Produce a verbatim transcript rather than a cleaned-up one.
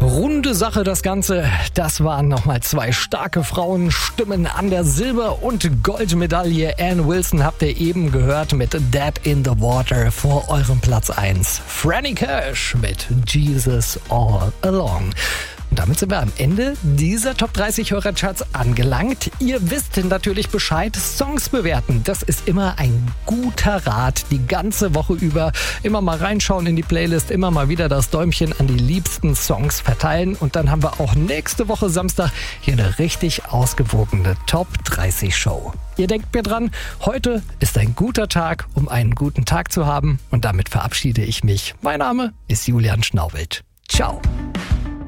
runde Sache das Ganze. Das waren nochmal zwei starke Frauenstimmen an der Silber- und Goldmedaille. Ann Wilson habt ihr eben gehört mit Dead in the Water vor eurem Platz eins. Franny Cash mit Jesus All Along. Und damit sind wir am Ende dieser Top dreißig Hörercharts angelangt. Ihr wisst natürlich Bescheid, Songs bewerten. Das ist immer ein guter Rat, die ganze Woche über. Immer mal reinschauen in die Playlist, immer mal wieder das Däumchen an die liebsten Songs verteilen. Und dann haben wir auch nächste Woche Samstag hier eine richtig ausgewogene Top dreißig Show. Ihr denkt mir dran, heute ist ein guter Tag, um einen guten Tag zu haben. Und damit verabschiede ich mich. Mein Name ist Julian Schnaubelt. Ciao.